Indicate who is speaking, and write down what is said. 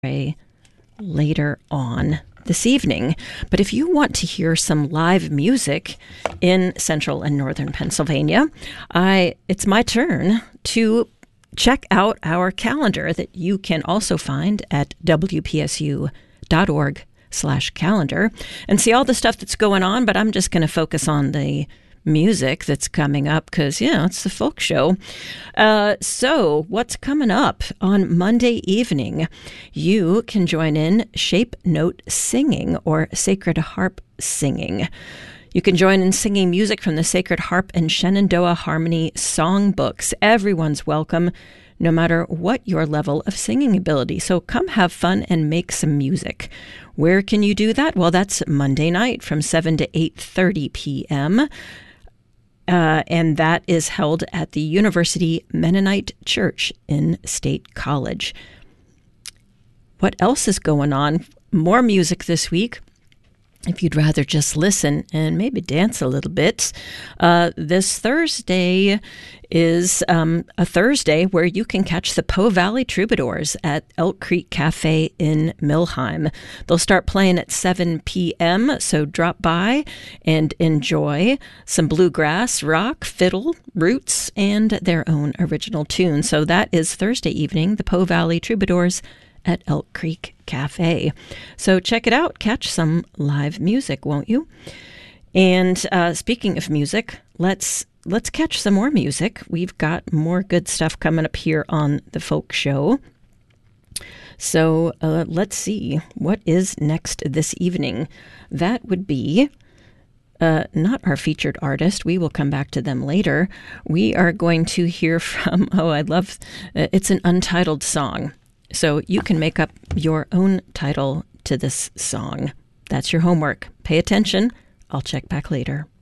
Speaker 1: later on this evening. But if you want to hear some live music in central and northern Pennsylvania, it's my turn to check out our calendar that you can also find at wpsu.org/calendar and see all the stuff that's going on. But I'm just going to focus on the music that's coming up because, it's the folk show. So what's coming up on Monday evening? You can join in Shape Note Singing or Sacred Harp Singing. You can join in singing music from the Sacred Harp and Shenandoah Harmony songbooks. Everyone's welcome, no matter what your level of singing ability. So come have fun and make some music. Where can you do that? Well, that's Monday night from 7 to 8:30 p.m., and that is held at the University Mennonite Church in State College. What else is going on? More music this week. If you'd rather just listen and maybe dance a little bit, this Thursday is a Thursday where you can catch the Po Valley Troubadours at Elk Creek Cafe in Millheim. They'll start playing at 7 p.m., so drop by and enjoy some bluegrass, rock, fiddle, roots, and their own original tunes. So that is Thursday evening, the Po Valley Troubadours at Elk Creek Cafe. So check it out. Catch some live music, won't you? And speaking of music, let's catch some more music. We've got more good stuff coming up here on the Folk Show. So let's see what is next this evening. That would be not our featured artist. We will come back to them later. We are going to hear from, it's an untitled song. So you can make up your own title to this song. That's your homework. Pay attention. I'll check back later.